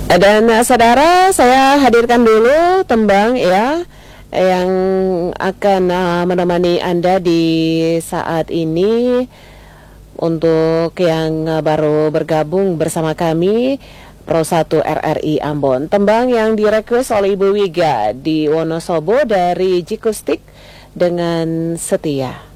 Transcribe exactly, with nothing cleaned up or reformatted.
Dan uh, saudara, saya hadirkan dulu tembang ya yang akan uh, menemani Anda di saat ini. Untuk yang uh, baru bergabung bersama kami, Pro satu R R I Ambon, tembang yang direquest oleh Ibu Wiga di Wonosobo dari Jikustik dengan Setia.